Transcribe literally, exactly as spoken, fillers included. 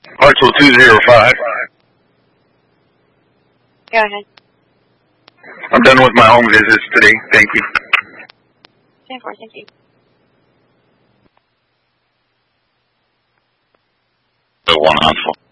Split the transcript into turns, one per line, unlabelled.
Hartsville two zero five.
Go ahead.
I'm done with my home visits today. Thank you.
ten four, thank you.
One Hartsville.